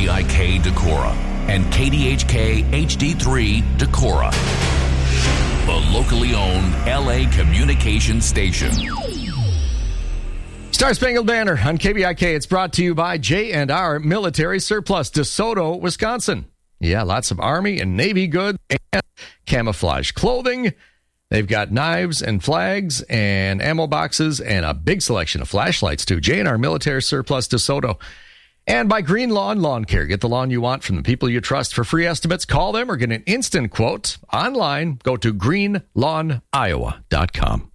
KBIK Decorah and KDHK HD3 Decorah, the locally owned LA communication station. Star Spangled Banner on KBIK. It's brought to you by J&R Military Surplus, DeSoto, Wisconsin. Yeah, lots of Army and Navy goods and camouflage clothing. They've got knives and flags and ammo boxes and a big selection of flashlights, too. J&R Military Surplus, DeSoto. And by Green Lawn Lawn Care. Get the lawn you want from the people you trust. For free estimates, call them or get an instant quote online. Go to greenlawniowa.com.